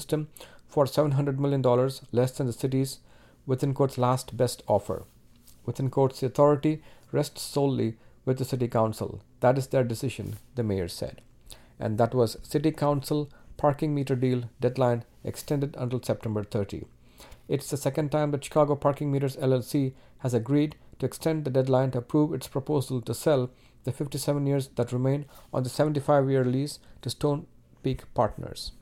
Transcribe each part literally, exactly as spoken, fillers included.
system for seven hundred million dollars less than the city's within quotes last best offer. Within quotes, the authority rests solely with the city council. That is their decision, the mayor said. And that was city council parking meter deal deadline extended until September thirtieth. It's the second time that Chicago Parking Meters L L C has agreed to extend the deadline to approve its proposal to sell the fifty-seven years that remain on the seventy-five-year lease to Stone Peak Partners.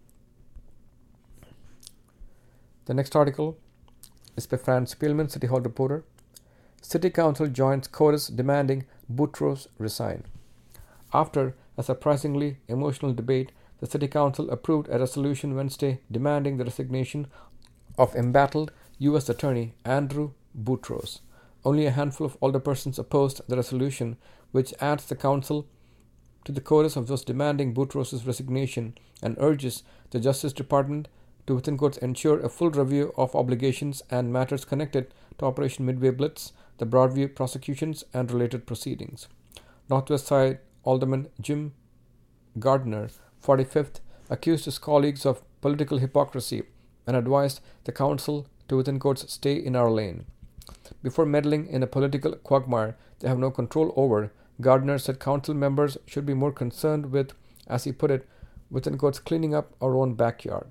The next article is by Franz Spielman, City Hall reporter. City Council joins chorus demanding Boutros resign. After a surprisingly emotional debate, the City Council approved a resolution Wednesday demanding the resignation of embattled U S Attorney Andrew Boutros. Only a handful of alderpersons opposed the resolution, which adds the council to the chorus of those demanding Boutros' resignation and urges the Justice Department to within quotes ensure a full review of obligations and matters connected to Operation Midway Blitz, the Broadview prosecutions, and related proceedings. Northwest Side Alderman Jim Gardner, forty-fifth, accused his colleagues of political hypocrisy and advised the council to within quotes stay in our lane. Before meddling in a political quagmire they have no control over, Gardner said council members should be more concerned with, as he put it, within quotes cleaning up our own backyard.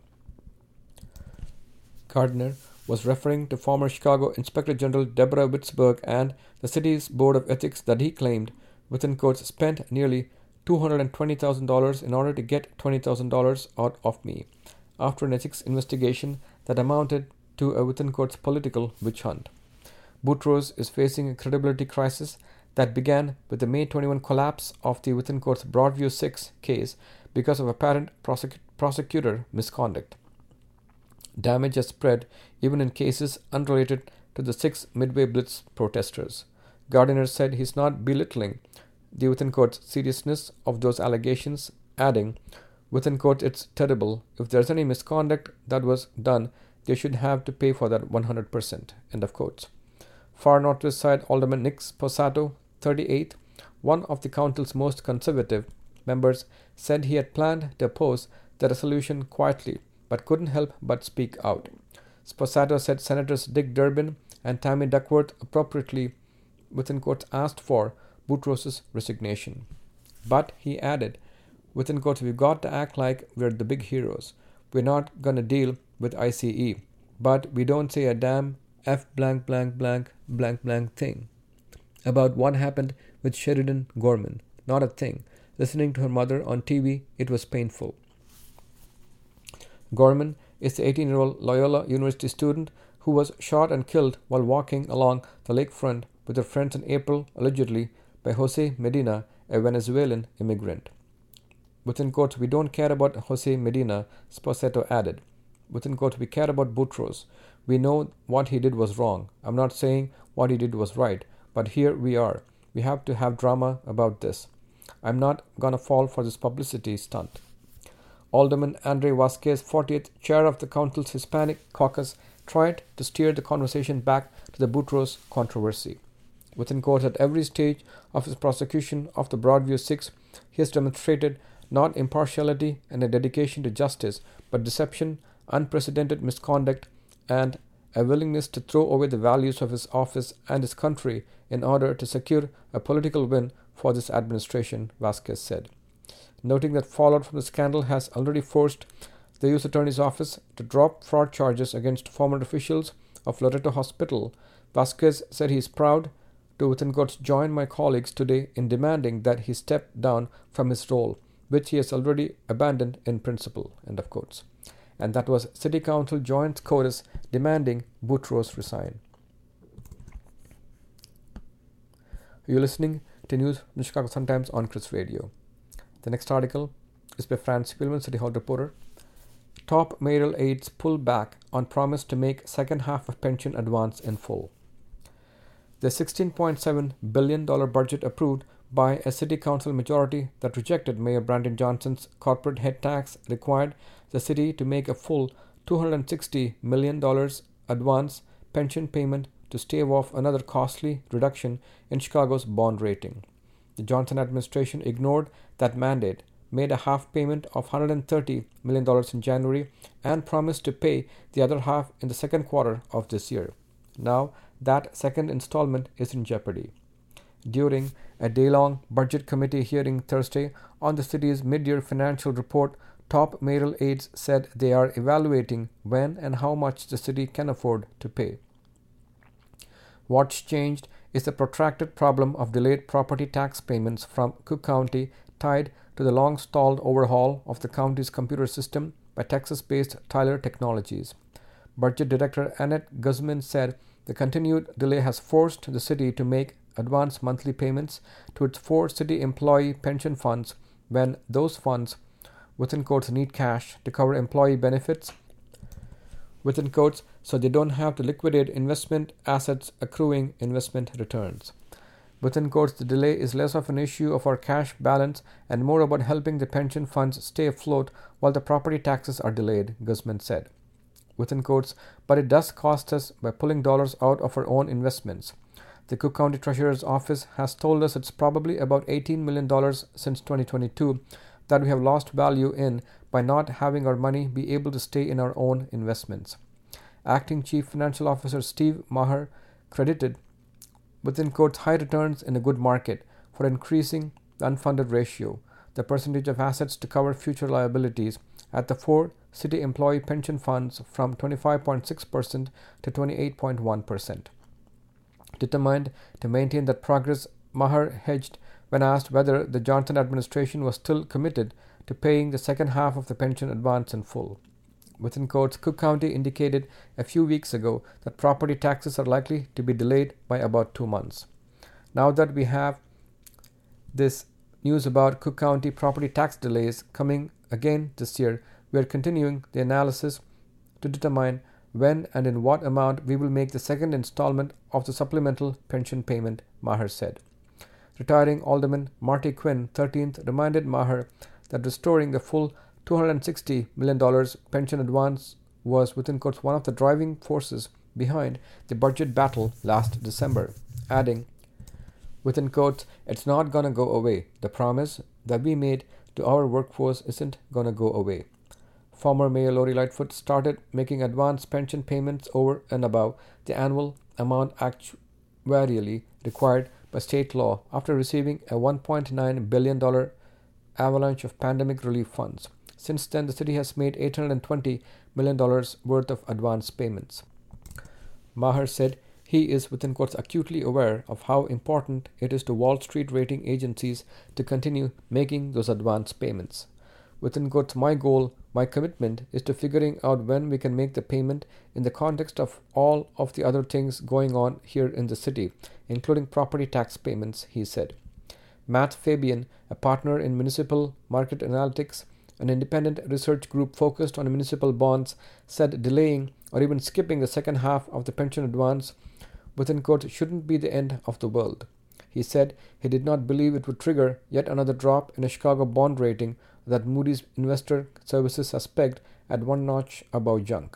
Gardner was referring to former Chicago Inspector General Deborah Witzberg and the city's Board of Ethics that he claimed, within quotes, spent nearly two hundred twenty thousand dollars in order to get twenty thousand dollars out of me, after an ethics investigation that amounted to a within quotes political witch hunt. Boutros is facing a credibility crisis that began with the May twenty-first collapse of the within quotes Broadview six case because of apparent prosec- prosecutor misconduct. Damage has spread even in cases unrelated to the six Midway Blitz protesters. Gardiner said he's not belittling the within quotes seriousness of those allegations, adding, within quotes, it's terrible. If there's any misconduct that was done, they should have to pay for that one hundred percent. End of quotes. Far Northwest Side Alderman Nick Sposato, thirty-eighth, one of the council's most conservative members, said he had planned to oppose the resolution quietly, but couldn't help but speak out. Sposato said Senators Dick Durbin and Tammy Duckworth appropriately, within quotes, asked for Boutros' resignation. But, he added, within quotes, we've got to act like we're the big heroes. We're not going to deal with I C E, but we don't say a damn F blank blank blank blank blank thing about what happened with Sheridan Gorman. Not a thing. Listening to her mother on T V, it was painful. Gorman is the eighteen-year-old Loyola University student who was shot and killed while walking along the lakefront with her friends in April, allegedly by Jose Medina, a Venezuelan immigrant. Within quotes, we don't care about Jose Medina, Sposato added. Within quotes, we care about Boutros. We know what he did was wrong. I'm not saying what he did was right, but here we are. We have to have drama about this. I'm not gonna fall for this publicity stunt. Alderman Andre Vasquez, fortieth, chair of the council's Hispanic caucus, tried to steer the conversation back to the Boutros controversy. Within quotes, at every stage of his prosecution of the Broadview six, he has demonstrated not impartiality and a dedication to justice, but deception, unprecedented misconduct, and a willingness to throw away the values of his office and his country in order to secure a political win for this administration, Vasquez said. Noting that fallout from the scandal has already forced the U S Attorney's Office to drop fraud charges against former officials of Loretto Hospital, Vasquez said he is proud to, within quotes, join my colleagues today in demanding that he step down from his role, which he has already abandoned in principle, end of quotes. And that was City Council joins chorus demanding Boutros resign. You're listening to news from the Chicago Sun-Times on Chris Radio. The next article is by Franz Spielman, City Hall reporter. Top mayoral aides pull back on promise to make second half of pension advance in full. The sixteen point seven billion dollars budget approved by a city council majority that rejected Mayor Brandon Johnson's corporate head tax required the city to make a full two hundred sixty million dollars advance pension payment to stave off another costly reduction in Chicago's bond rating. The Johnson administration ignored that mandate made a half payment of one hundred thirty million dollars in January and promised to pay the other half in the second quarter of this year. Now, that second installment is in jeopardy. During a day-long budget committee hearing Thursday on the city's mid-year financial report, top mayoral aides said they are evaluating when and how much the city can afford to pay. What's changed is the protracted problem of delayed property tax payments from Cook County tied to the long-stalled overhaul of the county's computer system by Texas-based Tyler Technologies. Budget Director Annette Guzman said the continued delay has forced the city to make advance monthly payments to its four city employee pension funds when those funds, within quotes, need cash to cover employee benefits, within quotes, so they don't have to liquidate investment assets accruing investment returns. Within quotes, the delay is less of an issue of our cash balance and more about helping the pension funds stay afloat while the property taxes are delayed, Guzman said. Within quotes, but it does cost us by pulling dollars out of our own investments. The Cook County Treasurer's Office has told us it's probably about eighteen million dollars since twenty twenty-two that we have lost value in by not having our money be able to stay in our own investments. Acting Chief Financial Officer Steve Maher credited, within quotes, high returns in a good market for increasing the unfunded ratio, the percentage of assets to cover future liabilities, at the four city employee pension funds from twenty-five point six percent to twenty-eight point one percent. Determined to maintain that progress, Maher hedged when asked whether the Johnson administration was still committed to paying the second half of the pension advance in full. Within quotes, Cook County indicated a few weeks ago that property taxes are likely to be delayed by about two months. Now that we have this news about Cook County property tax delays coming again this year, we are continuing the analysis to determine when and in what amount we will make the second installment of the supplemental pension payment, Maher said. Retiring Alderman Marty Quinn, thirteenth, reminded Maher that restoring the full two hundred sixty million dollars pension advance was, within quotes, one of the driving forces behind the budget battle last December, adding, within quotes, it's not going to go away. The promise that we made to our workforce isn't going to go away. Former Mayor Lori Lightfoot started making advance pension payments over and above the annual amount actuarially required by state law after receiving a one point nine billion dollars avalanche of pandemic relief funds. Since then, the city has made eight hundred twenty million dollars worth of advance payments. Maher said he is, within quotes, acutely aware of how important it is to Wall Street rating agencies to continue making those advance payments. Within quotes, my goal, my commitment is to figuring out when we can make the payment in the context of all of the other things going on here in the city, including property tax payments, he said. Matt Fabian, a partner in Municipal Market Analytics, an independent research group focused on municipal bonds, said delaying or even skipping the second half of the pension advance, within quotes, shouldn't be the end of the world. He said he did not believe it would trigger yet another drop in a Chicago bond rating that Moody's Investor Services has pegged at one notch above junk.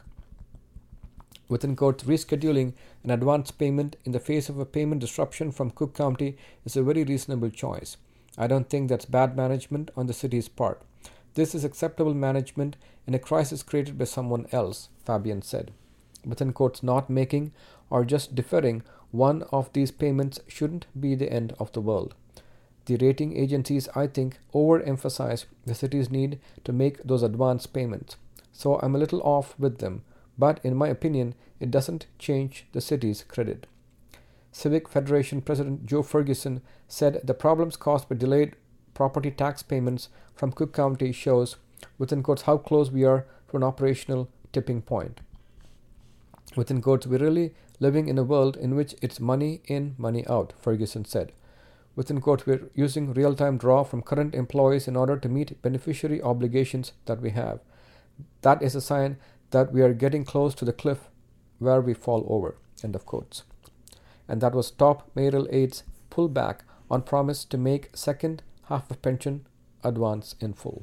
Within quotes, rescheduling an advance payment in the face of a payment disruption from Cook County is a very reasonable choice. I don't think that's bad management on the city's part. This is acceptable management in a crisis created by someone else, Fabian said. Within quotes, not making or just deferring one of these payments shouldn't be the end of the world. The rating agencies, I think, overemphasize the city's need to make those advance payments. So I'm a little off with them, but in my opinion, it doesn't change the city's credit. Civic Federation President Joe Ferguson said the problems caused by delayed property tax payments from Cook County shows, within quotes, how close we are to an operational tipping point. Within quotes, we're really living in a world in which it's money in, money out, Ferguson said. Within quotes, we're using real-time draw from current employees in order to meet beneficiary obligations that we have. That is a sign that we are getting close to the cliff where we fall over, end of quotes. And that was top mayoral aide's pullback on promise to make second half of pension advance in full.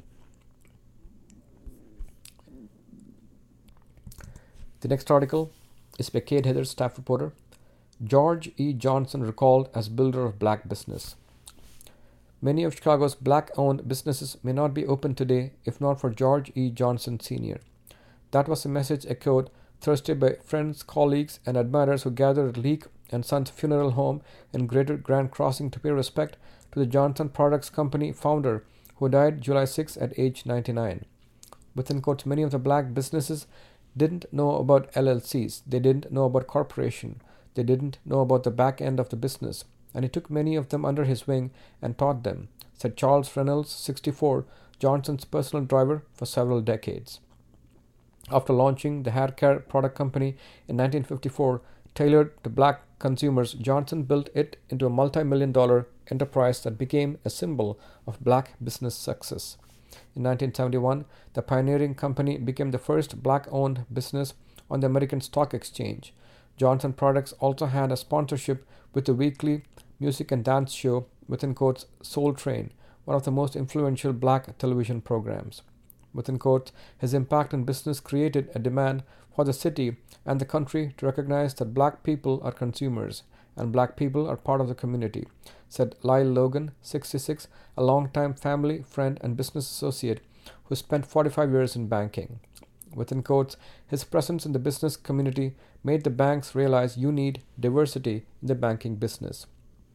The next article is by Kate Heather, staff reporter. George E. Johnson recalled as builder of black business. Many of Chicago's black-owned businesses may not be open today if not for George E. Johnson Senior That was a message echoed Thursday by friends, colleagues, and admirers who gathered at Leake and Son's funeral home in Greater Grand Crossing to pay respect to the Johnson Products Company founder who died July sixth at age ninety-nine. Within quotes, many of the black businesses didn't know about L L Cs. They didn't know about corporation. They didn't know about the back end of the business. And he took many of them under his wing and taught them, said Charles Reynolds, sixty-four, Johnson's personal driver for several decades. After launching the hair care product company in nineteen fifty-four, tailored to black consumers, Johnson built it into a multi-million dollar enterprise that became a symbol of black business success. In nineteen seventy-one, the pioneering company became the first black-owned business on the American Stock Exchange. Johnson Products also had a sponsorship with the weekly music and dance show, within quotes, Soul Train, one of the most influential black television programs. Within quotes, his impact in business created a demand for the city and the country to recognize that black people are consumers and black people are part of the community, said Lyle Logan, sixty-six, a longtime family, friend, and business associate who spent forty-five years in banking. Within quotes, his presence in the business community made the banks realize you need diversity in the banking business.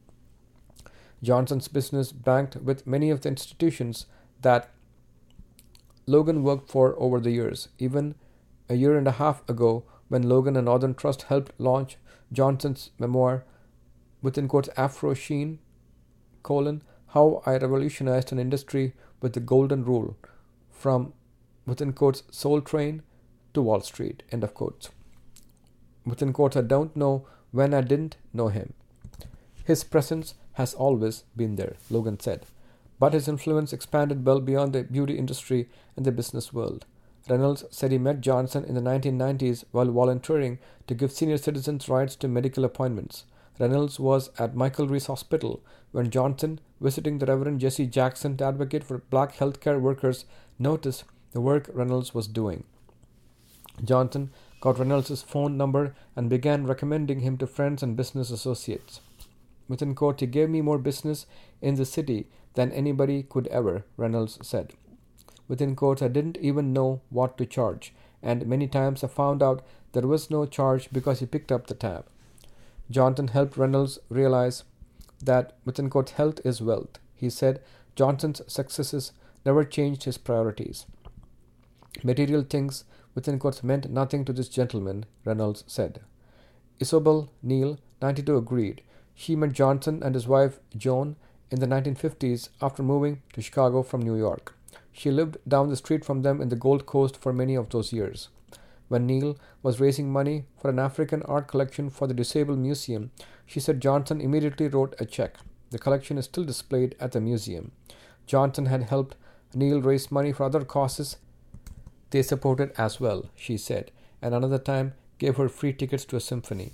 Johnson's business banked with many of the institutions that Logan worked for over the years. Even a year and a half ago, when Logan and Northern Trust helped launch Johnson's memoir, within quotes, Afro Sheen, colon, How I Revolutionized an Industry with the Golden Rule, from, within quotes, Soul Train to Wall Street, end of quotes. Within quotes, I don't know when I didn't know him. His presence has always been there, Logan said, but his influence expanded well beyond the beauty industry and the business world. Reynolds said he met Johnson in the nineteen nineties while volunteering to give senior citizens rights to medical appointments. Reynolds was at Michael Reese Hospital when Johnson, visiting the Reverend Jesse Jackson to advocate for black healthcare workers, noticed the work Reynolds was doing. Johnson got Reynolds' phone number and began recommending him to friends and business associates. Within quote, he gave me more business in the city than anybody could ever, Reynolds said. Within quotes, I didn't even know what to charge, and many times I found out there was no charge because he picked up the tab. Johnson helped Reynolds realize that, within quotes, health is wealth. He said Johnson's successes never changed his priorities. Material things, within quotes, meant nothing to this gentleman, Reynolds said. Isobel Neal, ninety-two, agreed. She met Johnson and his wife, Joan, in the nineteen fifties after moving to Chicago from New York. She lived down the street from them in the Gold Coast for many of those years. When Neal was raising money for an African art collection for the Disabled Museum, she said Johnson immediately wrote a check. The collection is still displayed at the museum. Johnson had helped Neal raise money for other causes they supported as well, she said, and another time gave her free tickets to a symphony.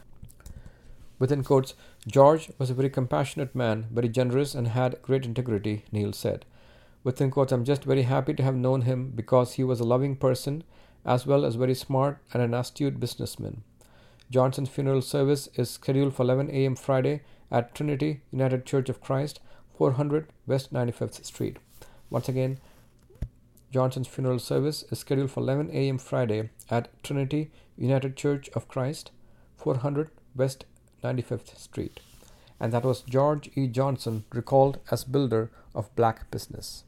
Within quotes, George was a very compassionate man, very generous, and had great integrity, Neal said. Within quotes, I'm just very happy to have known him because he was a loving person as well as very smart and an astute businessman. Johnson's funeral service is scheduled for eleven a.m. Friday at Trinity United Church of Christ, four hundred West ninety-fifth Street. Once again, Johnson's funeral service is scheduled for eleven a.m. Friday at Trinity United Church of Christ, four hundred West ninety-fifth Street. And that was George E. Johnson, recalled as builder of black business.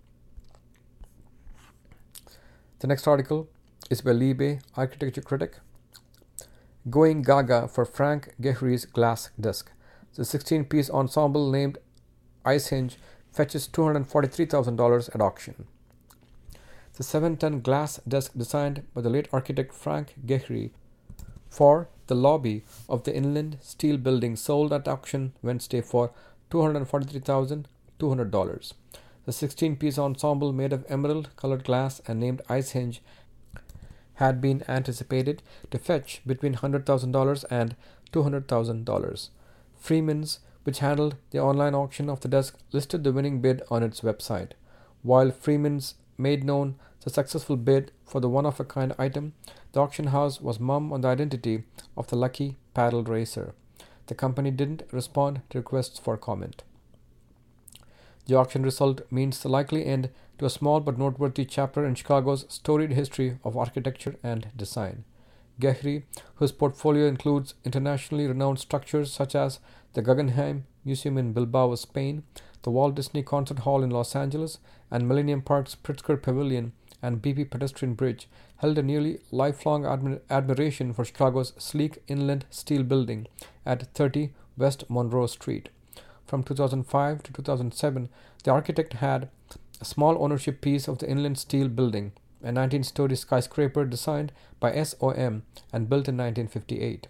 The next article is by Libe, architecture critic. Going Gaga for Frank Gehry's glass desk. The sixteen-piece ensemble named Icehinge fetches two hundred forty-three thousand dollars at auction. The seven-ton glass desk designed by the late architect Frank Gehry for the lobby of the Inland Steel Building sold at auction Wednesday for two hundred forty-three thousand two hundred dollars. The sixteen-piece ensemble made of emerald-colored glass and named Icehinge had been anticipated to fetch between one hundred thousand dollars and two hundred thousand dollars. Freeman's, which handled the online auction of the desk, listed the winning bid on its website. While Freeman's made known the successful bid for the one-of-a-kind item, the auction house was mum on the identity of the lucky paddle racer. The company didn't respond to requests for comment. The auction result means the likely end to a small but noteworthy chapter in Chicago's storied history of architecture and design. Gehry, whose portfolio includes internationally renowned structures such as the Guggenheim Museum in Bilbao, Spain, the Walt Disney Concert Hall in Los Angeles, and Millennium Park's Pritzker Pavilion and B P Pedestrian Bridge, held a nearly lifelong admi- admiration for Chicago's sleek inland steel building at thirty West Monroe Street. From two thousand five to two thousand seven, the architect had a small ownership piece of the inland steel building, a nineteen-story skyscraper designed by S O M and built in nineteen fifty-eight.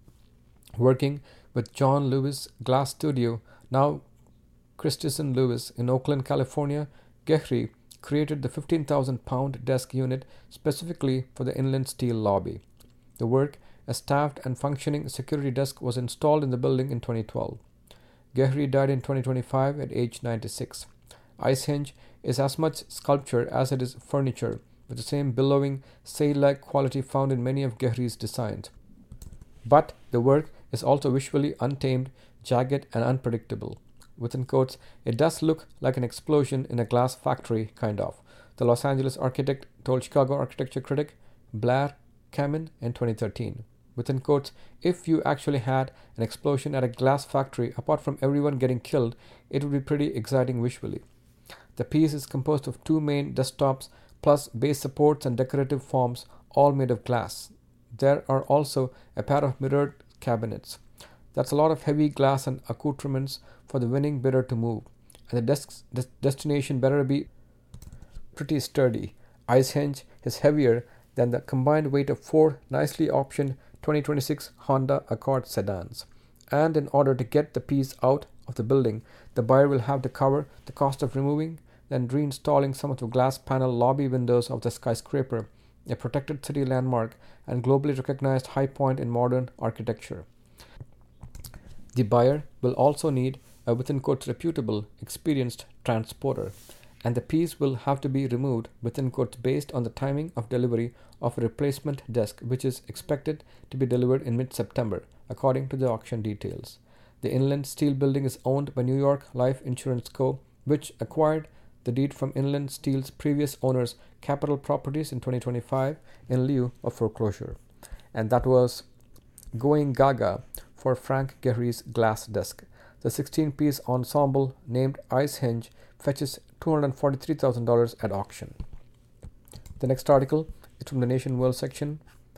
Working with John Lewis Glass Studio, now Christensen Lewis, in Oakland, California, Gehry created the fifteen thousand pound desk unit specifically for the inland steel lobby. The work, a staffed and functioning security desk, was installed in the building in twenty twelve. Gehry died in twenty twenty-five at age ninety-six. Icehenge is as much sculpture as it is furniture, with the same billowing, sail-like quality found in many of Gehry's designs. But the work is also visually untamed, jagged, and unpredictable. Within quotes, it does look like an explosion in a glass factory, kind of, the Los Angeles architect told Chicago architecture critic Blair Kamin in twenty thirteen. Within quotes, if you actually had an explosion at a glass factory, apart from everyone getting killed, it would be pretty exciting visually. The piece is composed of two main desktops plus base supports and decorative forms, all made of glass. There are also a pair of mirrored cabinets. That's a lot of heavy glass and accoutrements for the winning bidder to move, and the desk's des- destination better be pretty sturdy. Icehenge is heavier than the combined weight of four nicely optioned twenty twenty-six Honda Accord sedans. And in order to get the piece out of the building, the buyer will have to cover the cost of removing and reinstalling some of the glass panel lobby windows of the skyscraper, a protected city landmark and globally recognized high point in modern architecture. The buyer will also need a within quotes reputable, experienced transporter, and the piece will have to be removed within quotes based on the timing of delivery of a replacement desk, which is expected to be delivered in mid-September, according to the auction details. The inland steel building is owned by New York Life Insurance Co., which acquired the deed from Inland Steel's previous owners, Capital Properties, in twenty twenty-five in lieu of foreclosure. And that was Going Gaga for Frank Gehry's glass desk. The sixteen-piece ensemble named Icehenge fetches two hundred forty-three thousand dollars at auction. The next article is from the Nation World section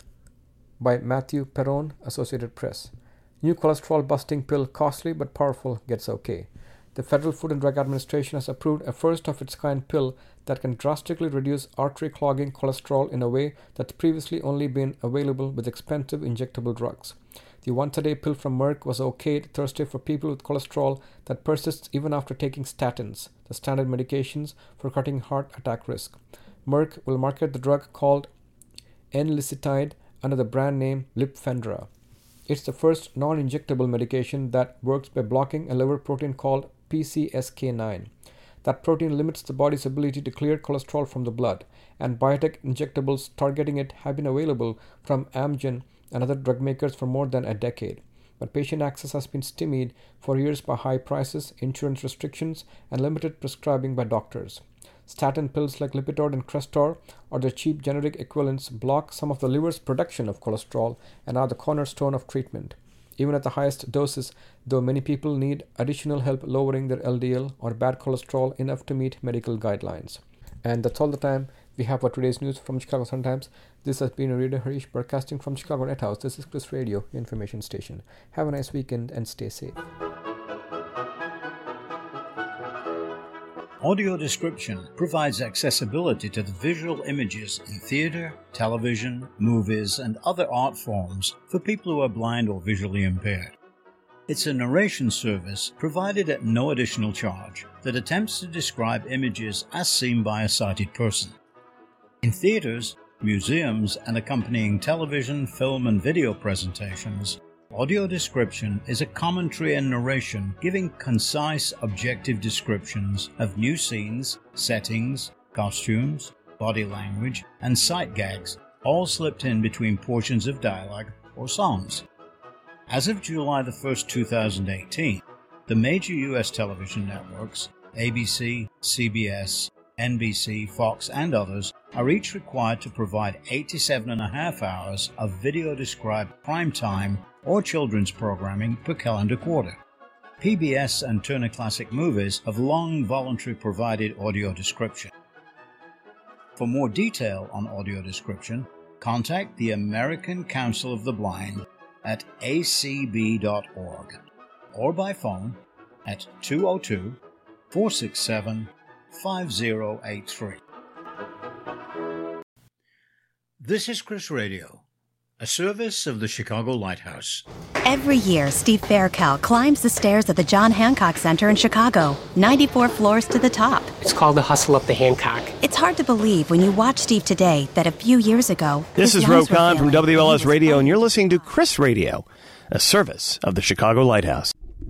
by Matthew Perron, Associated Press. New cholesterol-busting pill, costly but powerful, gets okay. The Federal Food and Drug Administration has approved a first-of-its-kind pill that can drastically reduce artery-clogging cholesterol in a way that's previously only been available with expensive injectable drugs. The once-a-day pill from Merck was okayed Thursday for people with cholesterol that persists even after taking statins, the standard medications for cutting heart attack risk. Merck will market the drug called Enlicitide under the brand name Lipfendra. It's the first non-injectable medication that works by blocking a liver protein called P C S K nine. That protein limits the body's ability to clear cholesterol from the blood, and biotech injectables targeting it have been available from Amgen and other drug makers for more than a decade. But patient access has been stymied for years by high prices, insurance restrictions, and limited prescribing by doctors. Statin pills like Lipitor and Crestor, or their cheap generic equivalents, block some of the liver's production of cholesterol and are the cornerstone of treatment. Even at the highest doses, though, many people need additional help lowering their L D L or bad cholesterol enough to meet medical guidelines. And that's all the time we have for today's news from Chicago Sun-Times. This has been Reader Harish broadcasting from Chicago Net House. This is Chris Radio, your information station. Have a nice weekend and stay safe. Audio description provides accessibility to the visual images in theater, television, movies, and other art forms for people who are blind or visually impaired. It's a narration service provided at no additional charge that attempts to describe images as seen by a sighted person. In theaters, museums, and accompanying television, film, and video presentations, audio description is a commentary and narration giving concise, objective descriptions of new scenes, settings, costumes, body language, and sight gags, all slipped in between portions of dialogue or songs. As of July the first, two thousand eighteen, the major U S television networks, A B C, C B S, N B C, Fox, and others are each required to provide eighty-seven and a half hours of video-described primetime or children's programming per calendar quarter. P B S and Turner Classic Movies have long voluntarily provided audio description. For more detail on audio description, contact the American Council of the Blind at a c b dot org or by phone at two oh two, four six seven, five oh eight three. This is Chris Radio, a service of the Chicago Lighthouse. Every year, Steve Faircal climbs the stairs at the John Hancock Center in Chicago, ninety-four floors to the top. It's called the Hustle Up the Hancock. It's hard to believe when you watch Steve today that a few years ago... This is Ro Khan from W L S Radio, and you're listening to Chris Radio, a service of the Chicago Lighthouse.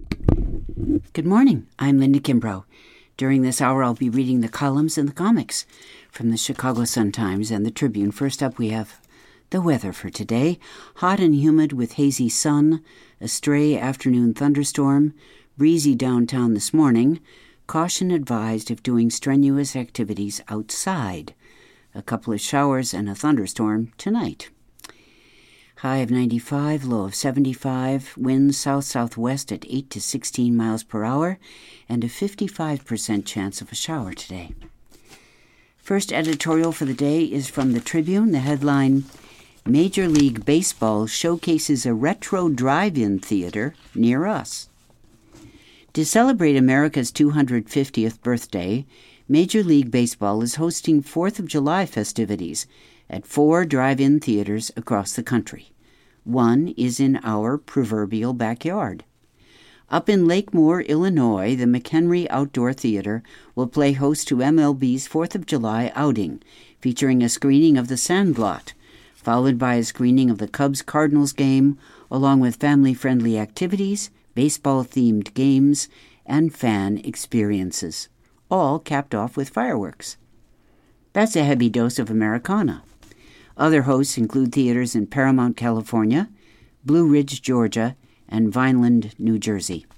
Good morning. I'm Linda Kimbrough. During this hour, I'll be reading the columns and the comics from the Chicago Sun-Times and the Tribune. First up, we have the weather for today. Hot and humid with hazy sun, a stray afternoon thunderstorm, breezy downtown this morning, caution advised if doing strenuous activities outside. A couple of showers and a thunderstorm tonight. High of ninety-five, low of seventy-five, winds south-southwest at eight to sixteen miles per hour, and a fifty-five percent chance of a shower today. First editorial for the day is from the Tribune. The headline, Major League Baseball showcases a retro drive-in theater near us. To celebrate America's two hundred fiftieth birthday, Major League Baseball is hosting fourth of July festivities at four drive-in theaters across the country. One is in our proverbial backyard. Up in Lake Moore, Illinois, the McHenry Outdoor Theater will play host to M L B's fourth of July outing, featuring a screening of The Sandlot, followed by a screening of the Cubs-Cardinals game, along with family-friendly activities, baseball-themed games, and fan experiences, all capped off with fireworks. That's a heavy dose of Americana. Other hosts include theaters in Paramount, California, Blue Ridge, Georgia, and Vineland, New Jersey.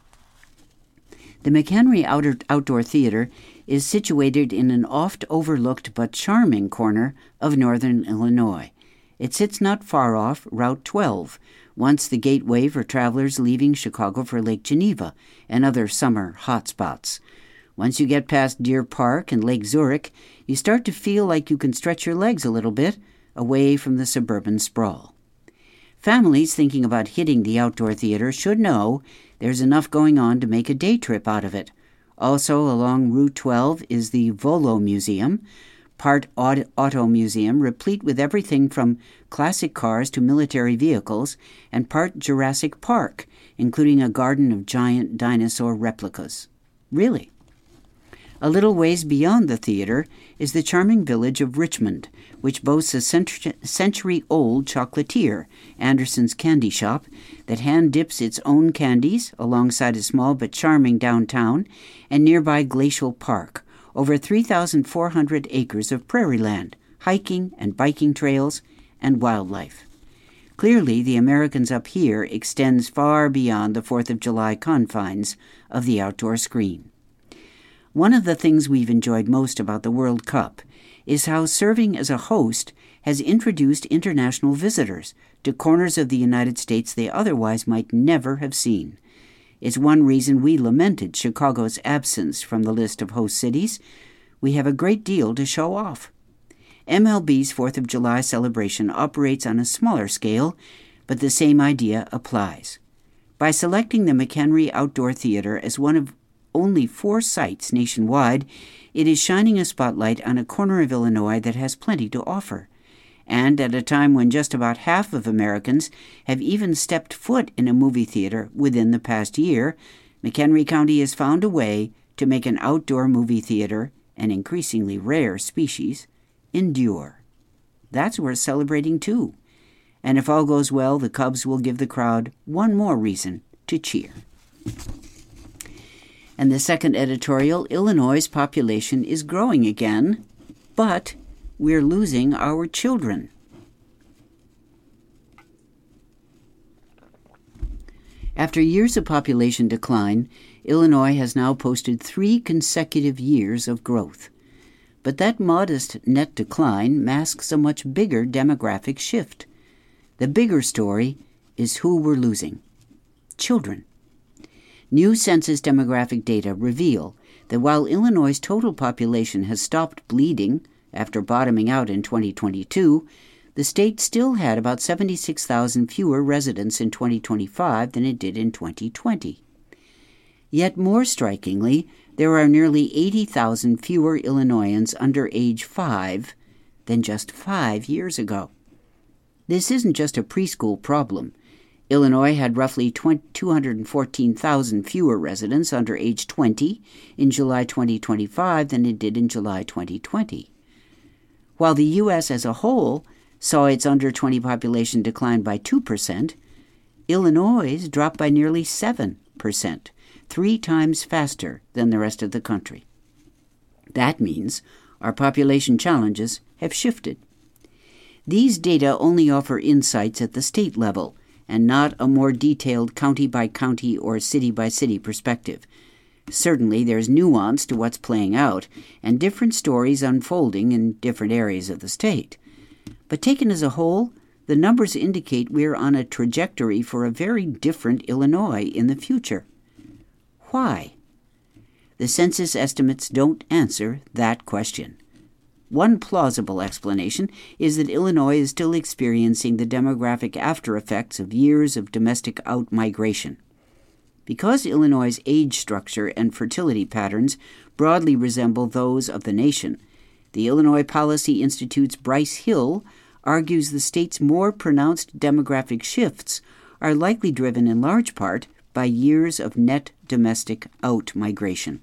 The McHenry Outer Outdoor Theater is situated in an oft-overlooked but charming corner of northern Illinois. It sits not far off Route twelve, once the gateway for travelers leaving Chicago for Lake Geneva and other summer hotspots. Once you get past Deer Park and Lake Zurich, you start to feel like you can stretch your legs a little bit away from the suburban sprawl. Families thinking about hitting the outdoor theater should know there's enough going on to make a day trip out of it. Also along Route twelve is the Volo Museum, part auto museum replete with everything from classic cars to military vehicles, and part Jurassic Park, including a garden of giant dinosaur replicas. Really? A little ways beyond the theater is the charming village of Richmond, which boasts a century-old chocolatier, Anderson's Candy Shop, that hand-dips its own candies alongside a small but charming downtown and nearby Glacial Park, over three thousand four hundred acres of prairie land, hiking and biking trails, and wildlife. Clearly, the Americans up here extends far beyond the fourth of July confines of the outdoor screen. One of the things we've enjoyed most about the World Cup is how serving as a host has introduced international visitors to corners of the United States they otherwise might never have seen. It's one reason we lamented Chicago's absence from the list of host cities. We have a great deal to show off. M L B's fourth of July celebration operates on a smaller scale, but the same idea applies. By selecting the McHenry Outdoor Theater as one of only four sites nationwide, it is shining a spotlight on a corner of Illinois that has plenty to offer. And at a time when just about half of Americans have even stepped foot in a movie theater within the past year, McHenry County has found a way to make an outdoor movie theater, an increasingly rare species, endure. That's worth celebrating too. And if all goes well, the Cubs will give the crowd one more reason to cheer. And the second editorial, Illinois' population is growing again, but we're losing our children. After years of population decline, Illinois has now posted three consecutive years of growth. But that modest net decline masks a much bigger demographic shift. The bigger story is who we're losing: children. New census demographic data reveal that while Illinois' total population has stopped bleeding after bottoming out in twenty twenty-two, the state still had about seventy-six thousand fewer residents in twenty twenty-five than it did in twenty twenty. Yet more strikingly, there are nearly eighty thousand fewer Illinoisans under age five than just five years ago. This isn't just a preschool problem. Illinois had roughly two hundred fourteen thousand fewer residents under age twenty in July twenty twenty-five than it did in July twenty twenty. While the U S as a whole saw its under twenty population decline by two percent, Illinois dropped by nearly seven percent, three times faster than the rest of the country. That means our population challenges have shifted. These data only offer insights at the state level and not a more detailed county-by-county or city-by-city perspective. Certainly there's nuance to what's playing out and different stories unfolding in different areas of the state. But taken as a whole, the numbers indicate we're on a trajectory for a very different Illinois in the future. Why? The census estimates don't answer that question. One plausible explanation is that Illinois is still experiencing the demographic after-effects of years of domestic outmigration. Because Illinois' age structure and fertility patterns broadly resemble those of the nation, the Illinois Policy Institute's Bryce Hill argues the state's more pronounced demographic shifts are likely driven in large part by years of net domestic outmigration.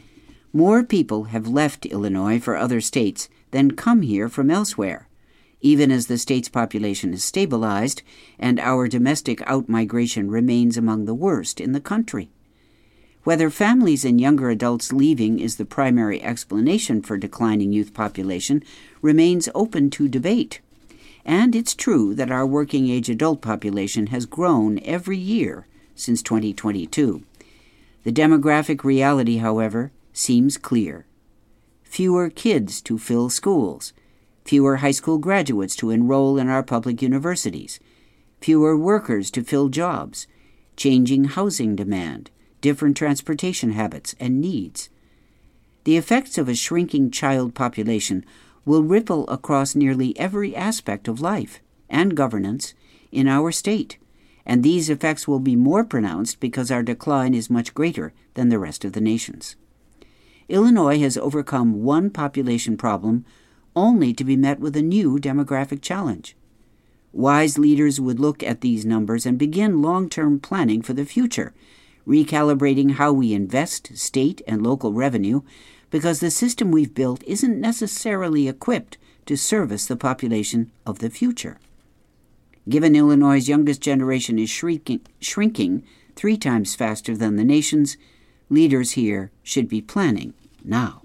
More people have left Illinois for other states than come here from elsewhere, even as the state's population is stabilized and our domestic outmigration remains among the worst in the country. Whether families and younger adults leaving is the primary explanation for declining youth population remains open to debate. And it's true that our working-age adult population has grown every year since twenty twenty-two. The demographic reality, however, seems clear. Fewer kids to fill schools, fewer high school graduates to enroll in our public universities, fewer workers to fill jobs, changing housing demand, different transportation habits and needs. The effects of a shrinking child population will ripple across nearly every aspect of life and governance in our state, and these effects will be more pronounced because our decline is much greater than the rest of the nation's. Illinois has overcome one population problem only to be met with a new demographic challenge. Wise leaders would look at these numbers and begin long-term planning for the future, recalibrating how we invest state and local revenue, because the system we've built isn't necessarily equipped to service the population of the future. Given Illinois' youngest generation is shrinking, shrinking three times faster than the nation's, leaders here should be planning now.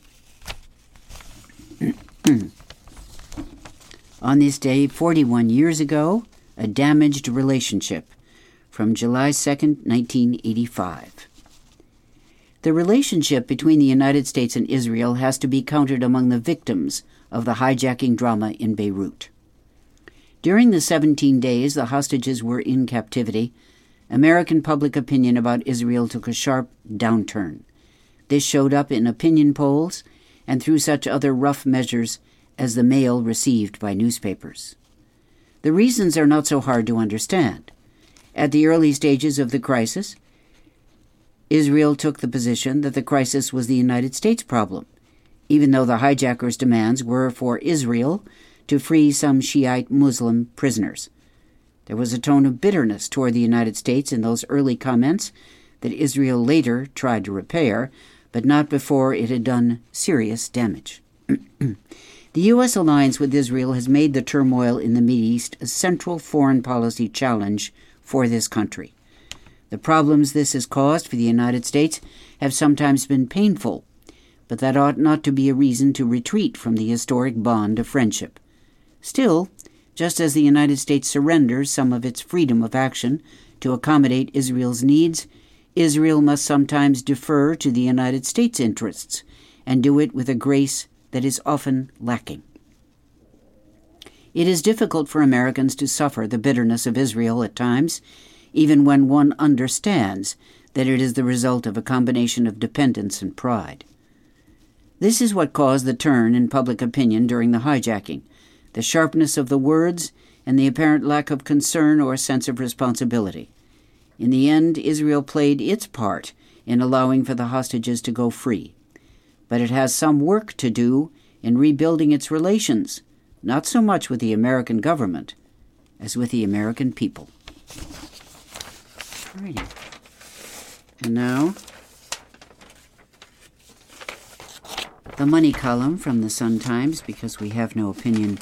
On this day, forty-one years ago, a damaged relationship, from July second, nineteen eighty-five. The relationship between the United States and Israel has to be counted among the victims of the hijacking drama in Beirut. During the seventeen days the hostages were in captivity, American public opinion about Israel took a sharp downturn. This showed up in opinion polls and through such other rough measures as the mail received by newspapers. The reasons are not so hard to understand. At the early stages of the crisis, Israel took the position that the crisis was the United States problem, even though the hijackers' demands were for Israel to free some Shiite Muslim prisoners. There was a tone of bitterness toward the United States in those early comments that Israel later tried to repair, but not before it had done serious damage. The U S alliance with Israel has made the turmoil in the Mideast a central foreign policy challenge for this country. The problems this has caused for the United States have sometimes been painful, but that ought not to be a reason to retreat from the historic bond of friendship. Still, just as the United States surrenders some of its freedom of action to accommodate Israel's needs, Israel must sometimes defer to the United States' interests and do it with a grace that is often lacking. It is difficult for Americans to suffer the bitterness of Israel at times, even when one understands that it is the result of a combination of dependence and pride. This is what caused the turn in public opinion during the hijacking, the sharpness of the words and the apparent lack of concern or sense of responsibility. In the end, Israel played its part in allowing for the hostages to go free. But it has some work to do in rebuilding its relations, not so much with the American government as with the American people. Alrighty. And now, the money column from the Sun-Times, because we have no opinion.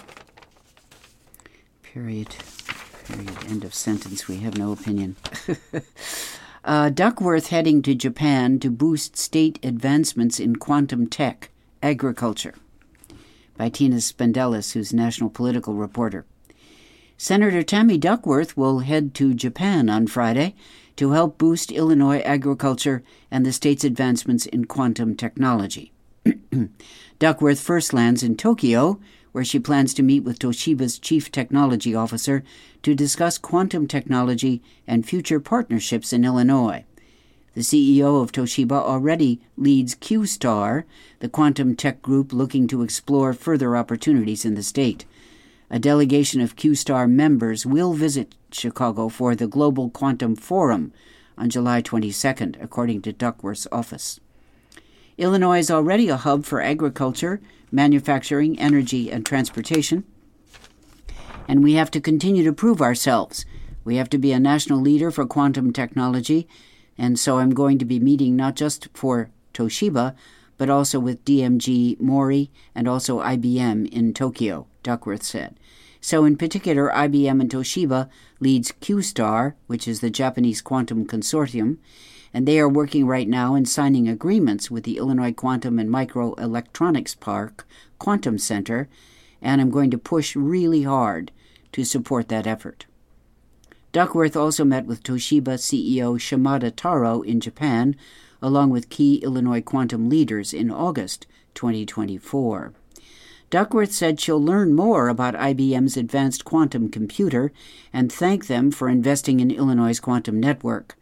Period. Period. End of sentence. We have no opinion. uh, Duckworth heading to Japan to boost state advancements in quantum tech, agriculture. By Tina Spendelis, who's national political reporter. Senator Tammy Duckworth will head to Japan on Friday to help boost Illinois agriculture and the state's advancements in quantum technology. Duckworth first lands in Tokyo, where she plans to meet with Toshiba's chief technology officer to discuss quantum technology and future partnerships in Illinois. The C E O of Toshiba already leads Q-Star, the quantum tech group looking to explore further opportunities in the state. A delegation of Q-Star members will visit Chicago for the Global Quantum Forum on July twenty-second, according to Duckworth's office. Illinois is already a hub for agriculture, manufacturing, energy, and transportation. And we have to continue to prove ourselves. We have to be a national leader for quantum technology, and so I'm going to be meeting not just for Toshiba, but also with D M G Mori and also I B M in Tokyo, Duckworth said. So in particular, I B M and Toshiba leads Q-Star, which is the Japanese Quantum Consortium, and they are working right now in signing agreements with the Illinois Quantum and Microelectronics Park Quantum Center, and I'm going to push really hard to support that effort. Duckworth also met with Toshiba C E O Shimada Taro in Japan, along with key Illinois quantum leaders in August twenty twenty-four. Duckworth said she'll learn more about I B M's advanced quantum computer and thank them for investing in Illinois' quantum network.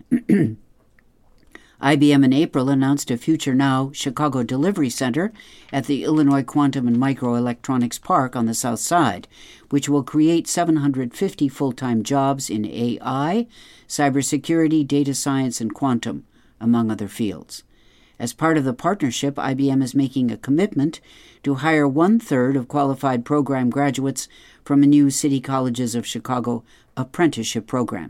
I B M in April announced a Future Now Chicago Delivery Center at the Illinois Quantum and Microelectronics Park on the South Side, which will create seven hundred fifty full-time jobs in A I, cybersecurity, data science, and quantum, among other fields. As part of the partnership, I B M is making a commitment to hire one-third of qualified program graduates from a new City Colleges of Chicago apprenticeship program.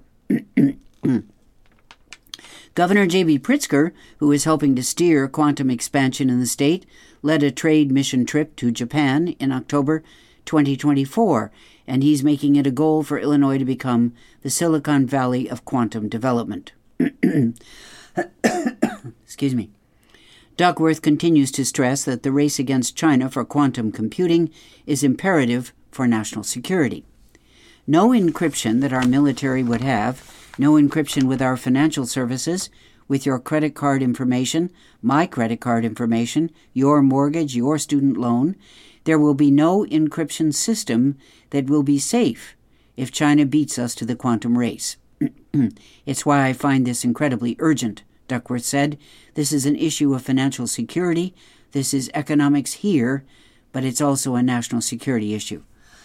Governor J B Pritzker, who is helping to steer quantum expansion in the state, led a trade mission trip to Japan in October twenty twenty-four, and he's making it a goal for Illinois to become the Silicon Valley of quantum development. Excuse me. Duckworth continues to stress that the race against China for quantum computing is imperative for national security. No encryption that our military would have, no encryption with our financial services, with your credit card information, my credit card information, your mortgage, your student loan. There will be no encryption system that will be safe if China beats us to the quantum race. It's why I find this incredibly urgent, Duckworth said. This is an issue of financial security. This is economics here, but it's also a national security issue.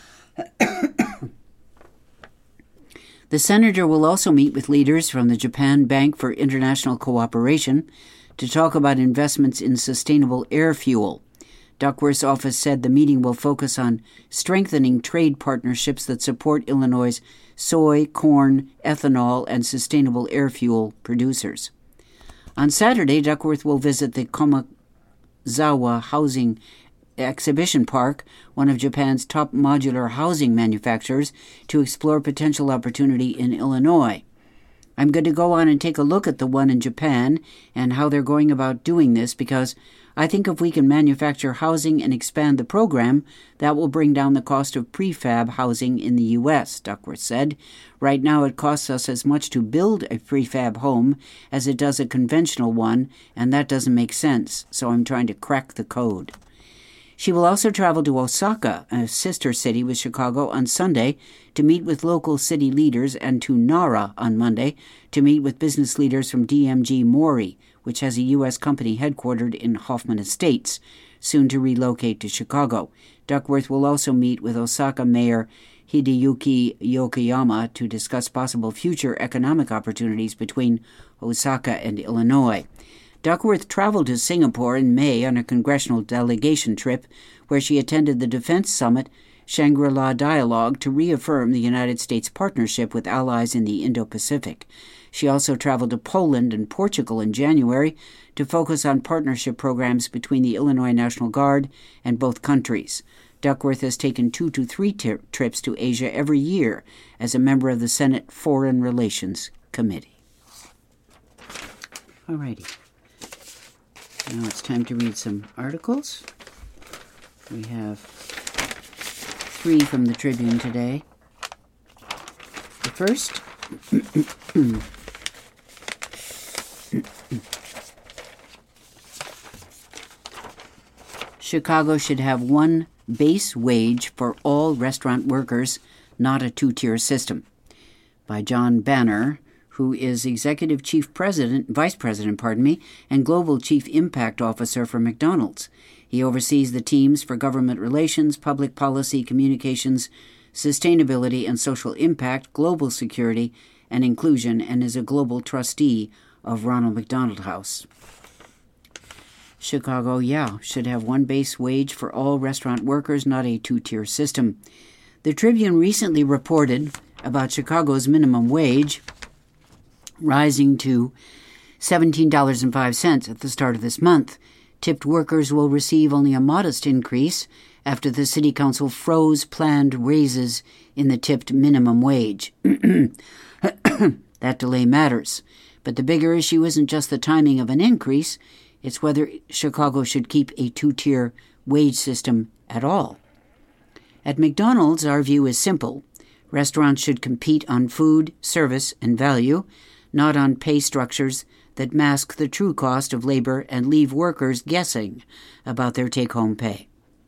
The senator will also meet with leaders from the Japan Bank for International Cooperation to talk about investments in sustainable air fuel. Duckworth's office said the meeting will focus on strengthening trade partnerships that support Illinois' soy, corn, ethanol, and sustainable air fuel producers. On Saturday, Duckworth will visit the Komazawa Housing Exhibition Park, one of Japan's top modular housing manufacturers, to explore potential opportunity in Illinois. I'm going to go on and take a look at the one in Japan and how they're going about doing this, because I think if we can manufacture housing and expand the program, that will bring down the cost of prefab housing in the U S, Duckworth said. Right now it costs us as much to build a prefab home as it does a conventional one, and that doesn't make sense, so I'm trying to crack the code. She will also travel to Osaka, a sister city with Chicago, on Sunday to meet with local city leaders, and to Nara on Monday to meet with business leaders from D M G Mori, which has a U S company headquartered in Hoffman Estates, soon to relocate to Chicago. Duckworth will also meet with Osaka Mayor Hideyuki Yokoyama to discuss possible future economic opportunities between Osaka and Illinois. Duckworth traveled to Singapore in May on a congressional delegation trip, where she attended the Defense Summit Shangri-La Dialogue to reaffirm the United States' partnership with allies in the Indo-Pacific. She also traveled to Poland and Portugal in January to focus on partnership programs between the Illinois National Guard and both countries. Duckworth has taken two to three t- trips to Asia every year as a member of the Senate Foreign Relations Committee. All righty. Now it's time to read some articles. We have three from the Tribune today. The first Chicago should have one base wage for all restaurant workers, not a two-tier system, by John Banner, who is Executive Chief President, Vice President, pardon me, and Global Chief Impact Officer for McDonald's. He oversees the teams for government relations, public policy, communications, sustainability and social impact, global security, and inclusion, and is a global trustee of Ronald McDonald House. Chicago, yeah, should have one base wage for all restaurant workers, not a two-tier system. The Tribune recently reported about Chicago's minimum wage rising to seventeen dollars and five cents at the start of this month. Tipped workers will receive only a modest increase after the City Council froze planned raises in the tipped minimum wage. That delay matters, but the bigger issue isn't just the timing of an increase, it's whether Chicago should keep a two-tier wage system at all. At McDonald's, our view is simple. Restaurants should compete on food, service, and value, not on pay structures that mask the true cost of labor and leave workers guessing about their take-home pay.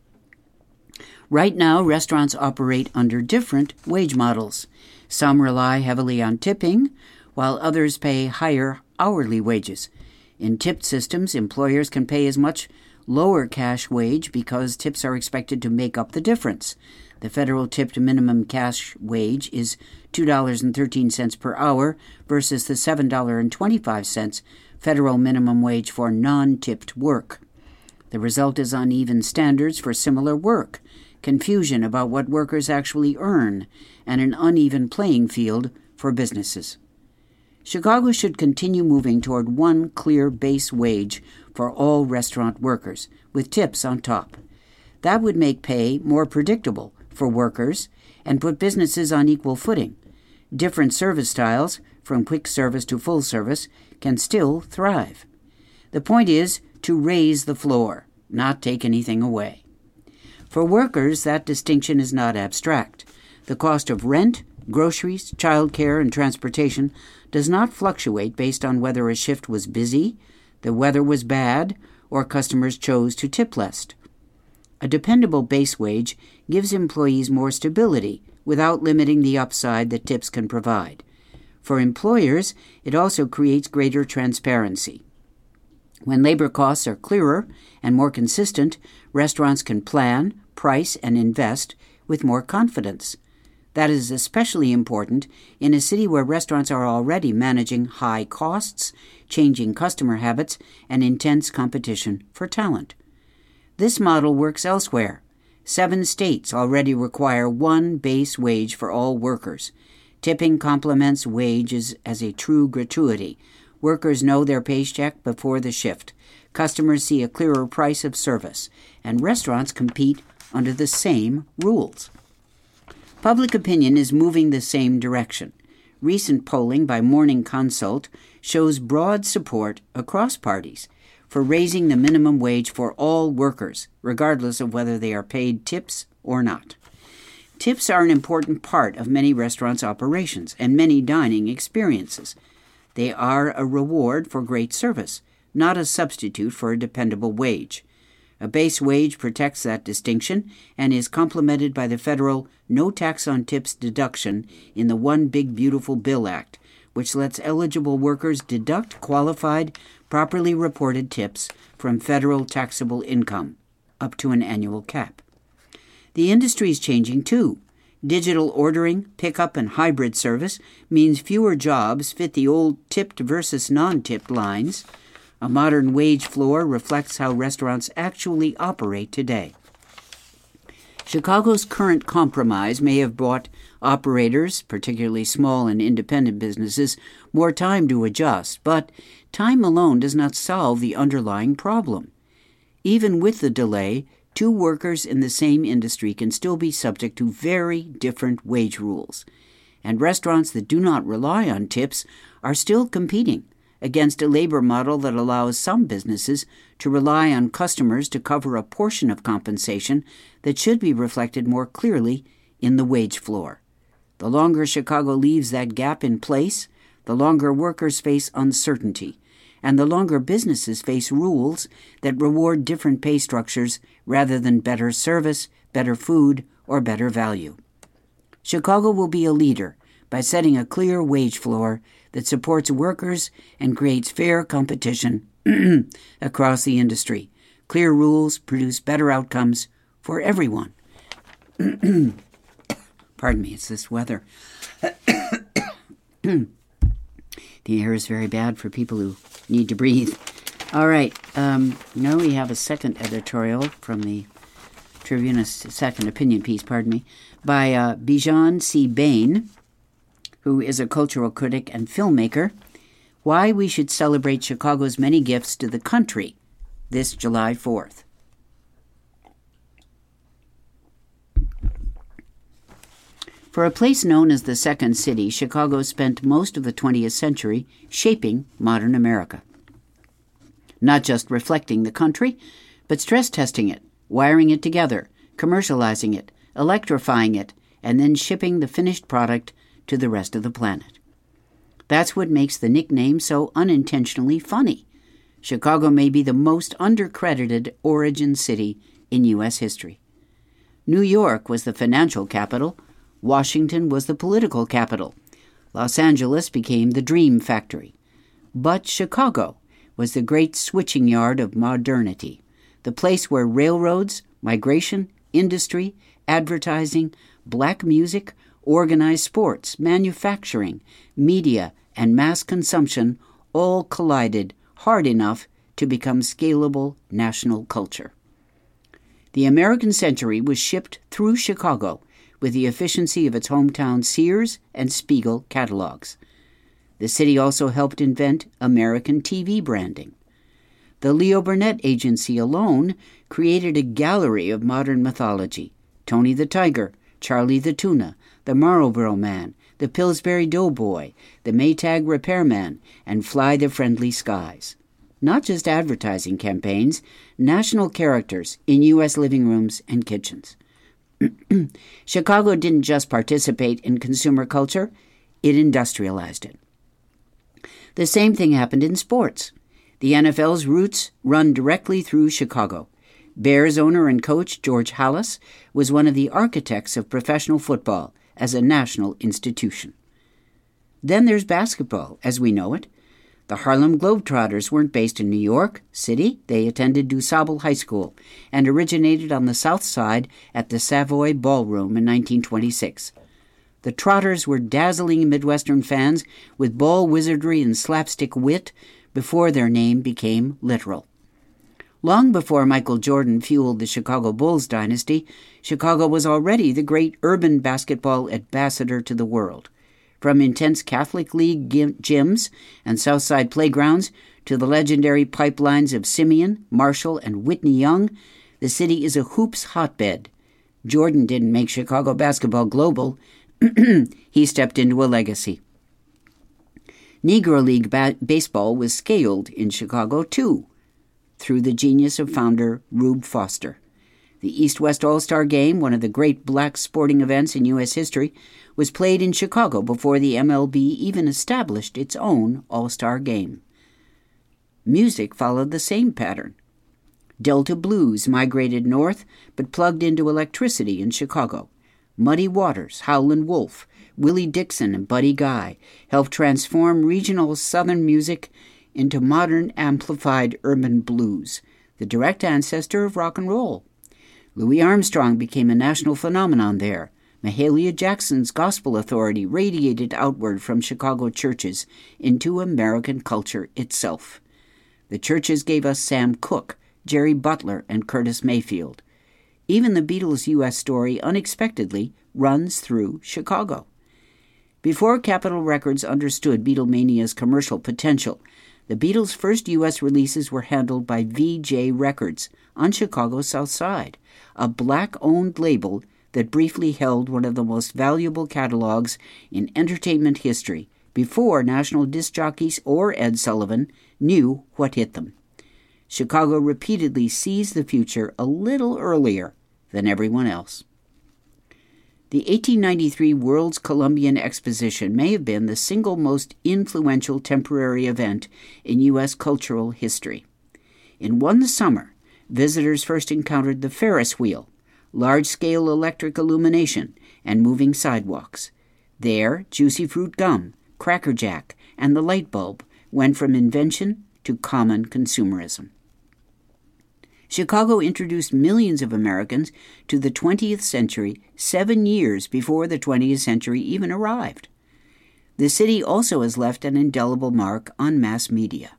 Right now, restaurants operate under different wage models. Some rely heavily on tipping, while others pay higher hourly wages. In tipped systems, employers can pay as much lower cash wage because tips are expected to make up the difference. The federal tipped minimum cash wage is two dollars and thirteen cents per hour versus the seven dollars and twenty-five cents federal minimum wage for non-tipped work. The result is uneven standards for similar work, confusion about what workers actually earn, and an uneven playing field for businesses. Chicago should continue moving toward one clear base wage for all restaurant workers, with tips on top. That would make pay more predictable for workers and put businesses on equal footing. Different service styles, from quick service to full service, can still thrive. The point is to raise the floor, not take anything away. For workers, that distinction is not abstract. The cost of rent, groceries, childcare, and transportation does not fluctuate based on whether a shift was busy, the weather was bad, or customers chose to tip less. A dependable base wage gives employees more stability without limiting the upside that tips can provide. For employers, it also creates greater transparency. When labor costs are clearer and more consistent, restaurants can plan, price, and invest with more confidence. That is especially important in a city where restaurants are already managing high costs, changing customer habits, and intense competition for talent. This model works elsewhere. Seven states already require one base wage for all workers. Tipping complements wages as a true gratuity. Workers know their paycheck before the shift. Customers see a clearer price of service, and restaurants compete under the same rules. Public opinion is moving the same direction. Recent polling by Morning Consult shows broad support across parties for raising the minimum wage for all workers, regardless of whether they are paid tips or not. Tips are an important part of many restaurants' operations and many dining experiences. They are a reward for great service, not a substitute for a dependable wage. A base wage protects that distinction and is complemented by the federal No Tax on Tips deduction in the One Big Beautiful Bill Act, which lets eligible workers deduct qualified, properly reported tips from federal taxable income, up to an annual cap. The industry is changing too. Digital ordering, pickup, and hybrid service means fewer jobs fit the old tipped versus non-tipped lines. A modern wage floor reflects how restaurants actually operate today. Chicago's current compromise may have brought operators, particularly small and independent businesses, more time to adjust, but time alone does not solve the underlying problem. Even with the delay, two workers in the same industry can still be subject to very different wage rules, and restaurants that do not rely on tips are still competing against a labor model that allows some businesses to rely on customers to cover a portion of compensation that should be reflected more clearly in the wage floor. The longer Chicago leaves that gap in place, the longer workers face uncertainty, and the longer businesses face rules that reward different pay structures rather than better service, better food, or better value. Chicago will be a leader by setting a clear wage floor that supports workers and creates fair competition across the industry. Clear rules produce better outcomes for everyone. Pardon me, it's this weather. The air is very bad for people who need to breathe. All right, um, now we have a second editorial from the Tribune, a second opinion piece, pardon me, by uh, Bijan C. Bain, who is a cultural critic and filmmaker, Why We Should Celebrate Chicago's Many Gifts to the Country this July fourth. For a place known as the Second City, Chicago spent most of the twentieth century shaping modern America. Not just reflecting the country, but stress testing it, wiring it together, commercializing it, electrifying it, and then shipping the finished product to the rest of the planet. That's what makes the nickname so unintentionally funny. Chicago may be the most undercredited origin city in U S history. New York was the financial capital. Washington was the political capital. Los Angeles became the dream factory. But Chicago was the great switching yard of modernity, the place where railroads, migration, industry, advertising, black music, organized sports, manufacturing, media, and mass consumption all collided hard enough to become scalable national culture. The American century was shipped through Chicago with the efficiency of its hometown Sears and Spiegel catalogs. The city also helped invent American T V branding. The Leo Burnett Agency alone created a gallery of modern mythology: Tony the Tiger, Charlie the Tuna, the Marlboro Man, the Pillsbury Doughboy, the Maytag Repairman, and Fly the Friendly Skies. Not just advertising campaigns, national characters in U S living rooms and kitchens. Chicago didn't just participate in consumer culture, it industrialized it. The same thing happened in sports. The N F L's roots run directly through Chicago. Bears owner and coach George Halas was one of the architects of professional football as a national institution. Then there's basketball, as we know it. The Harlem Globetrotters weren't based in New York City. They attended DuSable High School and originated on the South Side at the Savoy Ballroom in nineteen twenty-six. The Trotters were dazzling Midwestern fans with ball wizardry and slapstick wit before their name became literal. Long before Michael Jordan fueled the Chicago Bulls dynasty, Chicago was already the great urban basketball ambassador to the world. From intense Catholic League gyms and Southside playgrounds to the legendary pipelines of Simeon, Marshall, and Whitney Young, the city is a hoops hotbed. Jordan didn't make Chicago basketball global. He stepped into a legacy. Negro League ba- baseball was scaled in Chicago, too, through the genius of founder Rube Foster. The East-West All-Star Game, one of the great black sporting events in U S history, was played in Chicago before the M L B even established its own All-Star Game. Music followed the same pattern. Delta blues migrated north but plugged into electricity in Chicago. Muddy Waters, Howlin' Wolf, Willie Dixon, and Buddy Guy helped transform regional Southern music into modern amplified urban blues, the direct ancestor of rock and roll. Louis Armstrong became a national phenomenon there. Mahalia Jackson's gospel authority radiated outward from Chicago churches into American culture itself. The churches gave us Sam Cooke, Jerry Butler, and Curtis Mayfield. Even the Beatles' U S story unexpectedly runs through Chicago. Before Capitol Records understood Beatlemania's commercial potential, the Beatles' first U S releases were handled by V J Records on Chicago's South Side, a black-owned label that briefly held one of the most valuable catalogs in entertainment history before national disc jockeys or Ed Sullivan knew what hit them. Chicago repeatedly seized the future a little earlier than everyone else. The eighteen ninety-three World's Columbian Exposition may have been the single most influential temporary event in U S cultural history. In one summer, visitors first encountered the Ferris wheel, large-scale electric illumination, and moving sidewalks. There, Juicy Fruit gum, Cracker Jack, and the light bulb went from invention to common consumerism. Chicago introduced millions of Americans to the twentieth century seven years before the twentieth century even arrived. The city also has left an indelible mark on mass media.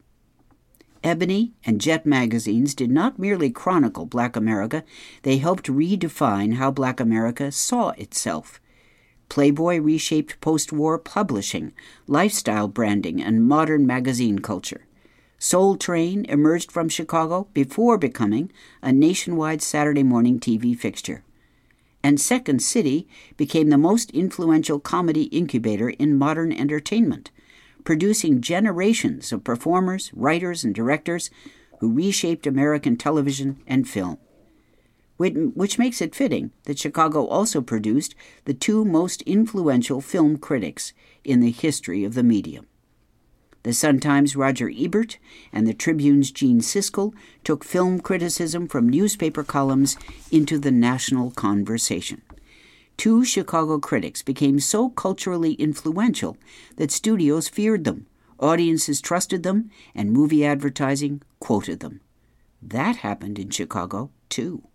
Ebony and Jet magazines did not merely chronicle Black America, they helped redefine how Black America saw itself. Playboy reshaped post-war publishing, lifestyle branding, and modern magazine culture. Soul Train emerged from Chicago before becoming a nationwide Saturday morning T V fixture. And Second City became the most influential comedy incubator in modern entertainment, producing generations of performers, writers, and directors who reshaped American television and film. Which makes it fitting that Chicago also produced the two most influential film critics in the history of the medium. The Sun-Times' Roger Ebert and the Tribune's Gene Siskel took film criticism from newspaper columns into the national conversation. Two Chicago critics became so culturally influential that studios feared them, audiences trusted them, and movie advertising quoted them. That happened in Chicago, too.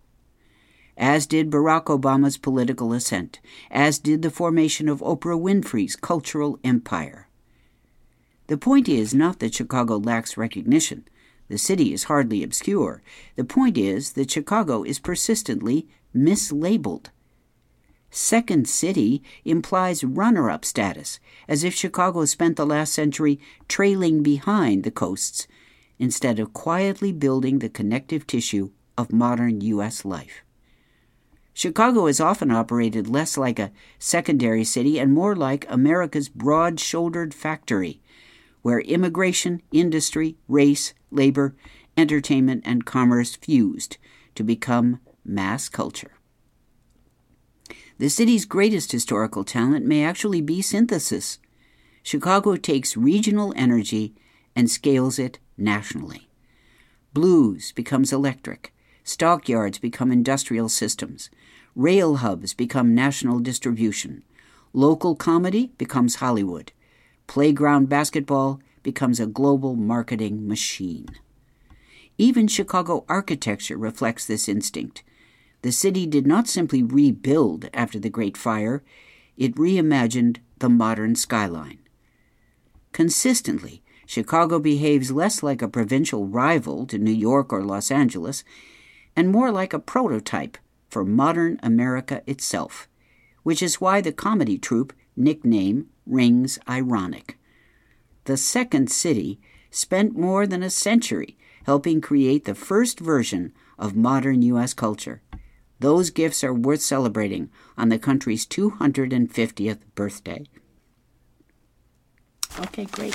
As did Barack Obama's political ascent, as did the formation of Oprah Winfrey's cultural empire. The point is not that Chicago lacks recognition. The city is hardly obscure. The point is that Chicago is persistently mislabeled. Second City implies runner-up status, as if Chicago spent the last century trailing behind the coasts instead of quietly building the connective tissue of modern U S life. Chicago is often operated less like a secondary city and more like America's broad-shouldered factory, where immigration, industry, race, labor, entertainment, and commerce fused to become mass culture. The city's greatest historical talent may actually be synthesis. Chicago takes regional energy and scales it nationally. Blues becomes electric. Stockyards become industrial systems. Rail hubs become national distribution. Local comedy becomes Hollywood. Playground basketball becomes a global marketing machine. Even Chicago architecture reflects this instinct. The city did not simply rebuild after the Great Fire, it reimagined the modern skyline. Consistently, Chicago behaves less like a provincial rival to New York or Los Angeles, and more like a prototype for modern America itself, which is why the comedy troupe nickname rings ironic. The Second City spent more than a century helping create the first version of modern U S culture. Those gifts are worth celebrating on the country's two hundred fiftieth birthday. Okay, great.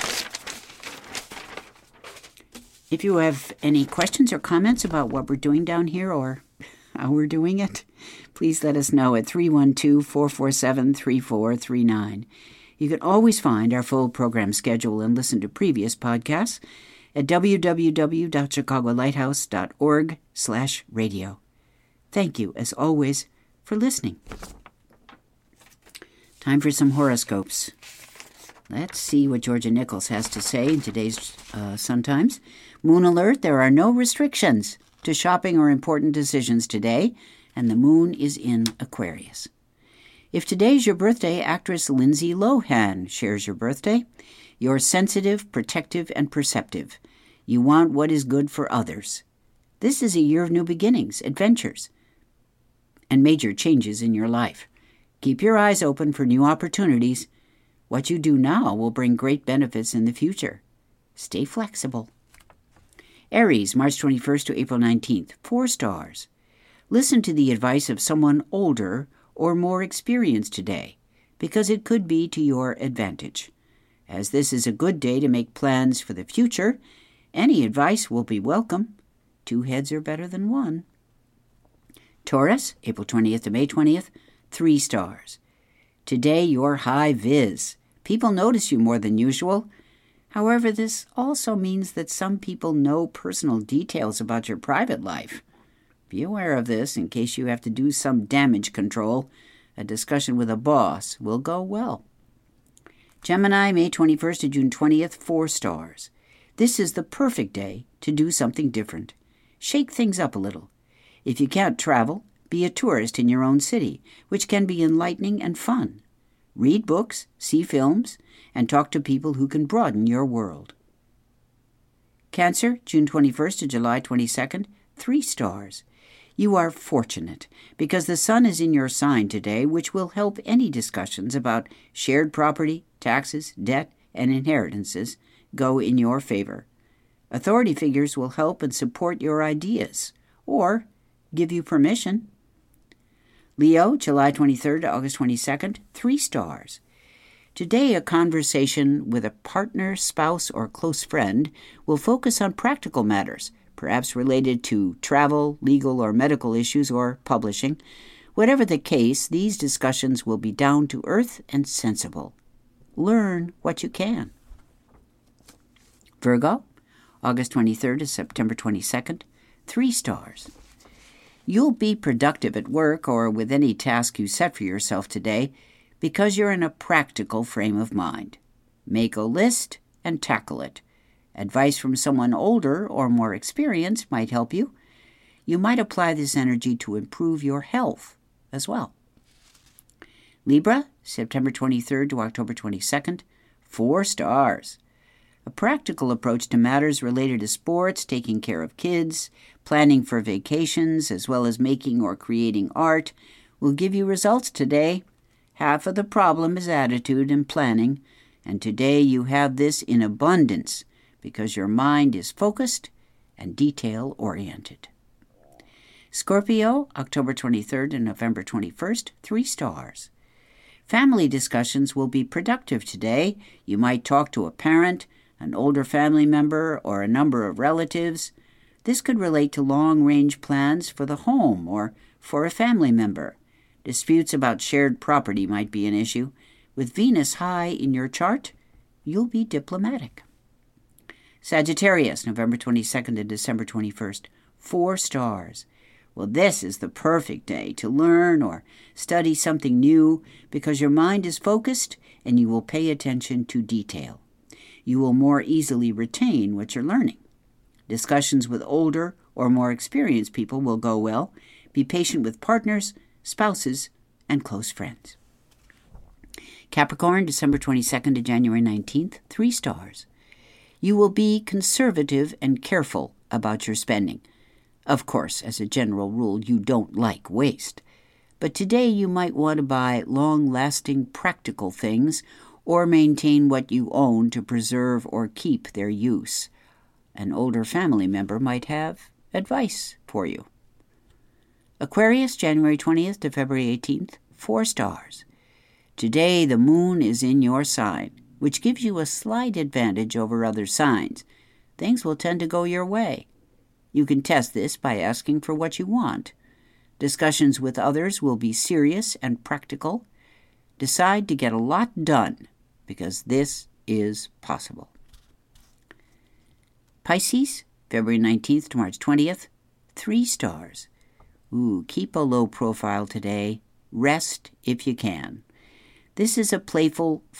If you have any questions or comments about what we're doing down here or how we're doing it, please let us know at three one two, four four seven, three four three nine. You can always find our full program schedule and listen to previous podcasts at w w w dot chicago lighthouse dot org slash radio. Thank you, as always, for listening. Time for some horoscopes. Let's see what Georgia Nichols has to say in today's uh, Sun Times. Moon alert, there are no restrictions to shopping or important decisions today, and the moon is in Aquarius. If today's your birthday, actress Lindsay Lohan shares your birthday. You're sensitive, protective, and perceptive. You want what is good for others. This is a year of new beginnings, adventures, and major changes in your life. Keep your eyes open for new opportunities. What you do now will bring great benefits in the future. Stay flexible. Aries, March twenty-first to April nineteenth, four stars. Listen to the advice of someone older or more experienced today, because it could be to your advantage. As this is a good day to make plans for the future, any advice will be welcome. Two heads are better than one. Taurus, April twentieth to May twentieth, three stars. Today you're high viz. People notice you more than usual. However, this also means that some people know personal details about your private life. Be aware of this in case you have to do some damage control. A discussion with a boss will go well. Gemini, May twenty-first to June twentieth, four stars. This is the perfect day to do something different. Shake things up a little. If you can't travel, be a tourist in your own city, which can be enlightening and fun. Read books, see films, and talk to people who can broaden your world. Cancer, June twenty-first to July twenty-second, three stars. You are fortunate because the sun is in your sign today, which will help any discussions about shared property, taxes, debt, and inheritances go in your favor. Authority figures will help and support your ideas, or give you permission. Leo, July twenty-third to August twenty-second, three stars. Today, a conversation with a partner, spouse, or close friend will focus on practical matters, perhaps related to travel, legal or medical issues, or publishing. Whatever the case, these discussions will be down to earth and sensible. Learn what you can. Virgo, August twenty-third to September twenty-second, three stars. You'll be productive at work or with any task you set for yourself today because you're in a practical frame of mind. Make a list and tackle it. Advice from someone older or more experienced might help you. You might apply this energy to improve your health as well. Libra, September twenty-third to October twenty-second, four stars. A practical approach to matters related to sports, taking care of kids, planning for vacations, as well as making or creating art, will give you results today. Half of the problem is attitude and planning, and today you have this in abundance because your mind is focused and detail-oriented. Scorpio, October twenty-third and November twenty-first, three stars. Family discussions will be productive today. You might talk to a parent, an older family member, or a number of relatives. This could relate to long-range plans for the home or for a family member. Disputes about shared property might be an issue. With Venus high in your chart, you'll be diplomatic. Sagittarius, November twenty-second to December twenty-first, four stars. Well, this is the perfect day to learn or study something new because your mind is focused and you will pay attention to detail. You will more easily retain what you're learning. Discussions with older or more experienced people will go well. Be patient with partners, spouses, and close friends. Capricorn, December twenty-second to January nineteenth, three stars. You will be conservative and careful about your spending. Of course, as a general rule, you don't like waste. But today you might want to buy long-lasting practical things or maintain what you own to preserve or keep their use. An older family member might have advice for you. Aquarius, January twentieth to February eighteenth, four stars. Today the moon is in your sign. which gives you a slight advantage over other signs. Things will tend to go your way. You can test this by asking for what you want. Discussions with others will be serious and practical. Decide to get a lot done, because this is possible. Pisces, February nineteenth to March twentieth, three stars. Ooh, keep a low profile today. Rest if you can. This is a playful,